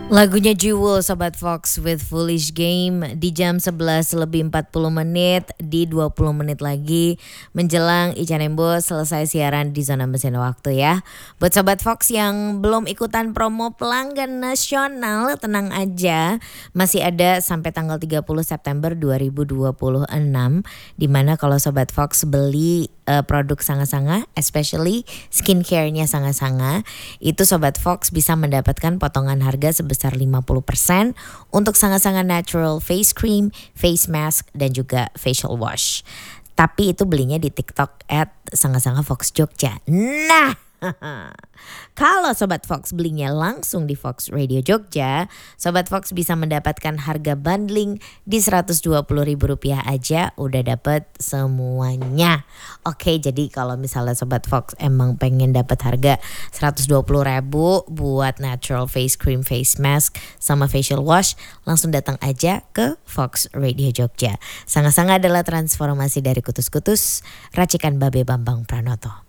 Lagunya Jewel Sobat Fox with Foolish Game di jam 11 lebih 40 menit di 20 menit lagi menjelang Ica Nembo selesai siaran di Zona Mesin Waktu ya. Buat Sobat Fox yang belum ikutan promo pelanggan nasional tenang aja, masih ada sampai tanggal 30 September 2026 dimana kalau Sobat Fox beli produk Sanga-Sanga, especially skincare-nya Sanga-Sanga, itu Sobat Fox bisa mendapatkan potongan harga sebesar 50% untuk Sanga-Sanga Natural Face Cream, Face Mask, dan juga Facial Wash. Tapi itu belinya di TikTok @Sanga-Sanga Fox Jogja. Nah, kalau Sobat Fox belinya langsung di Fox Radio Jogja, Sobat Fox bisa mendapatkan harga bundling di Rp120.000 aja udah dapet semuanya. Oke, jadi kalau misalnya Sobat Fox emang pengen dapat harga Rp120.000 buat natural face cream, face mask, sama facial wash, langsung datang aja ke Fox Radio Jogja. Sanga-Sanga adalah transformasi dari kutus-kutus, racikan Babe Bambang Pranoto.